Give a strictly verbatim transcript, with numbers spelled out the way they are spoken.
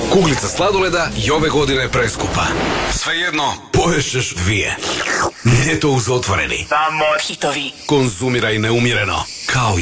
Kuglica sladoleda i ove godine je preskupa. Svejedno, poješćeš dvije. Nije to uz otvoreni. Samo hitovi. Konzumiraj neumjereno, kao i